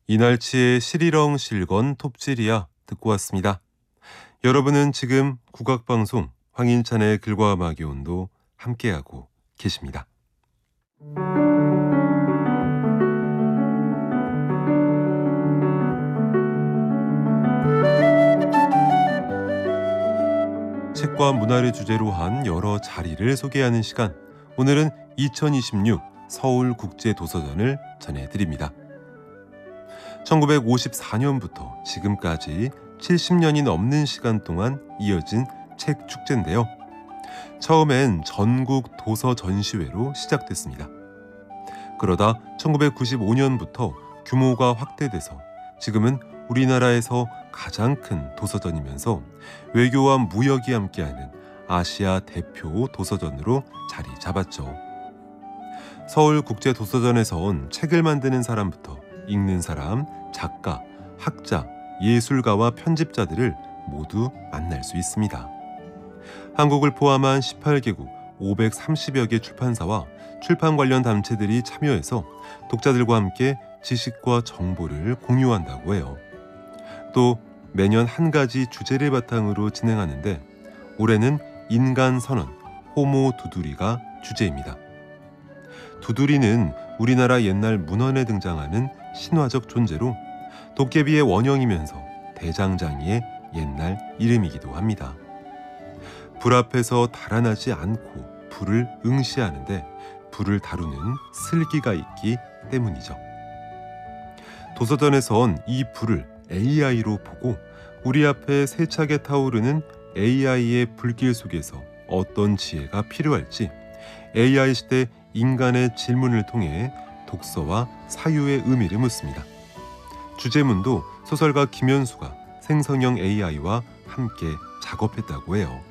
이날치의 시리렁 실건 톱질이야 듣고 왔습니다. 여러분은 지금 국악방송 황인찬의 글과 음악의 온도 함께하고 계십니다. 책과 문화를 주제로 한 여러 자리를 소개하는 시간. 오늘은 2026 서울국제도서전을 전해드립니다. 1954년부터 지금까지 70년이 넘는 시간 동안 이어진 책 축제인데요. 처음엔 전국 도서 전시회로 시작됐습니다. 그러다 1995년부터 규모가 확대돼서 지금은 우리나라에서 가장 큰 도서전이면서 외교와 무역이 함께하는 아시아 대표 도서전으로 자리 잡았죠. 서울국제도서전에선 책을 만드는 사람부터 읽는 사람, 작가, 학자, 예술가와 편집자들을 모두 만날 수 있습니다. 한국을 포함한 18개국 530여 개 출판사와 출판 관련 단체들이 참여해서 독자들과 함께 지식과 정보를 공유한다고 해요. 또 매년 한 가지 주제를 바탕으로 진행하는데 올해는 인간선언, 호모 두두리가 주제입니다. 두두리는 우리나라 옛날 문헌에 등장하는 신화적 존재로 도깨비의 원형이면서 대장장이의 옛날 이름이기도 합니다. 불 앞에서 달아나지 않고 불을 응시하는데 불을 다루는 슬기가 있기 때문이죠. 도서전에선 이 불을 AI로 보고 우리 앞에 세차게 타오르는 AI의 불길 속에서 어떤 지혜가 필요할지 AI 시대 인간의 질문을 통해 독서와 사유의 의미를 묻습니다. 주제문도 소설가 김현수가 생성형 AI와 함께 작업했다고 해요.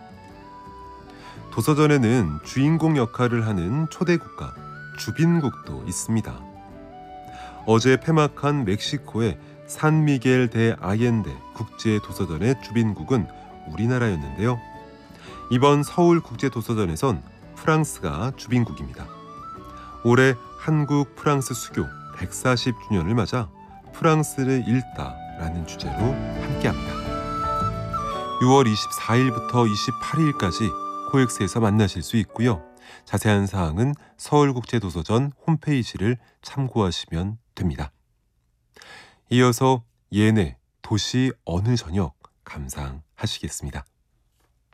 도서전에는 주인공 역할을 하는 초대국가 주빈국도 있습니다. 어제 폐막한 멕시코의 산미겔 데 아옌데 국제도서전의 주빈국은 우리나라였는데요. 이번 서울국제도서전에선 프랑스가 주빈국입니다. 올해 한국 프랑스 수교 140주년을 맞아 프랑스를 읽다라는 주제로 함께합니다. 6월 24일부터 28일까지 코엑스에서 만나실 수 있고요. 자세한 사항은 서울국제도서전 홈페이지를 참고하시면 됩니다. 이어서 예네 도시 어느 저녁 감상하시겠습니다.